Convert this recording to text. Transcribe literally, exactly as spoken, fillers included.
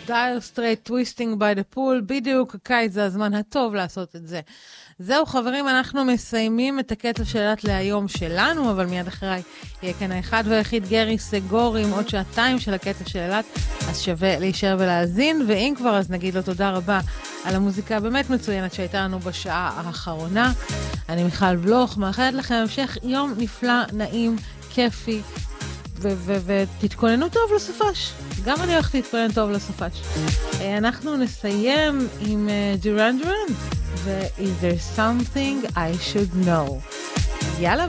Dire Straits, Twisting by the Pool, בדיוק הקיץ זה הזמן הטוב לעשות את זה. זהו חברים, אנחנו מסיימים את הקטע שאלת להיום שלנו, אבל מיד אחריי יהיה כאן האחד והיחיד גרי סגור עם עוד שעתיים של הקטע שאלת, אז שווה להישאר ולהאזין, ואם כבר אז נגיד לו תודה רבה על המוזיקה הבאמת מצוינת שהייתה לנו בשעה האחרונה. אני מיכל בלוך, מאחלת לכם המשך יום נפלא, נעים, כיפי, ותתכוננו טוב לסופש. גם אני הולכת להתכונן טוב לסופש. אנחנו נסיים עם דורן דורן ו-Is there something I should know? יאללה